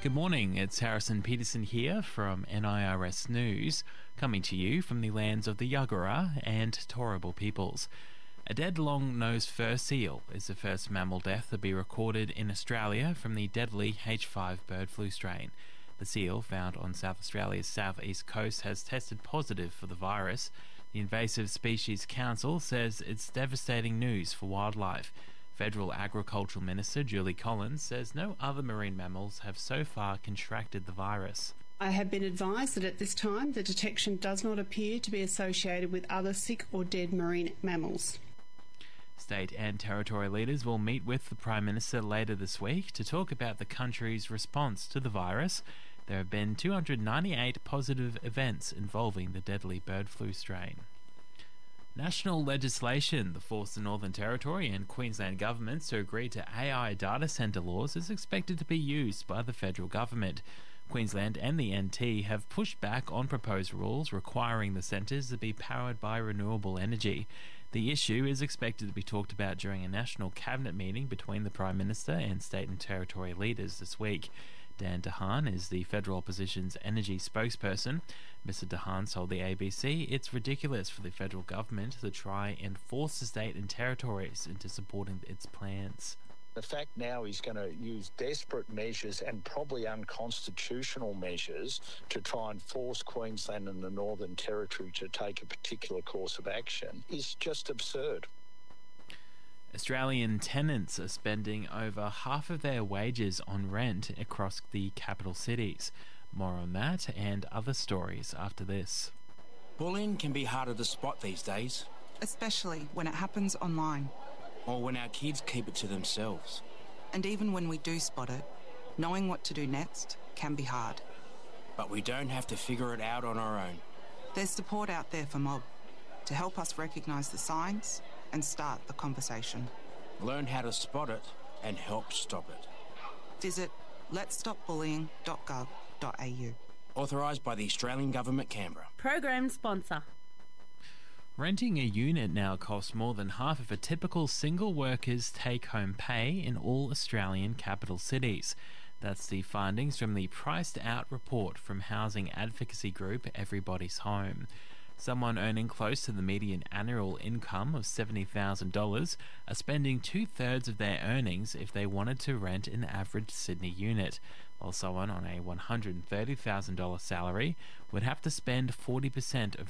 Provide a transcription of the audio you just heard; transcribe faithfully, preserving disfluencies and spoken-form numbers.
Good morning, it's Harrison Peterson here from N I R S News, coming to you from the lands of the Yagara and Turrbal peoples. A dead long-nosed fur seal is the first mammal death to be recorded in Australia from the deadly H five bird flu strain. The seal, found on South Australia's southeast coast, has tested positive for the virus. The Invasive Species Council says it's devastating news for wildlife. Federal Agricultural Minister Julie Collins says no other marine mammals have so far contracted the virus. I have been advised that at this time the detection does not appear to be associated with other sick or dead marine mammals. State and territory leaders will meet with the Prime Minister later this week to talk about the country's response to the virus. There have been two hundred ninety-eight positive events involving the deadly bird flu strain. National legislation that forced the Northern Territory and Queensland governments to agree to A I data centre laws is expected to be used by the federal government. Queensland and the N T have pushed back on proposed rules requiring the centres to be powered by renewable energy. The issue is expected to be talked about during a national cabinet meeting between the Prime Minister and state and territory leaders this week. Dan DeHaan is the federal opposition's energy spokesperson. Mister DeHaan told the A B C it's ridiculous for the federal government to try and force the state and territories into supporting its plans. The fact now he's going to use desperate measures and probably unconstitutional measures to try and force Queensland and the Northern Territory to take a particular course of action is just absurd. Australian tenants are spending over half of their wages on rent across the capital cities. More on that and other stories after this. Bullying can be harder to spot these days, especially when it happens online. Or when our kids keep it to themselves. And even when we do spot it, knowing what to do next can be hard. But we don't have to figure it out on our own. There's support out there for Mob to help us recognise the signs and start the conversation. Learn how to spot it and help stop it. Visit lets stop bullying dot gov dot a u. Authorised by the Australian Government, Canberra. Program sponsor. Renting a unit now costs more than half of a typical single worker's take-home pay in all Australian capital cities. That's the findings from the Priced Out report from housing advocacy group Everybody's Home. Someone earning close to the median annual income of seventy thousand dollars are spending two-thirds of their earnings if they wanted to rent an average Sydney unit, while someone on a one hundred thirty thousand dollars salary would have to spend forty percent of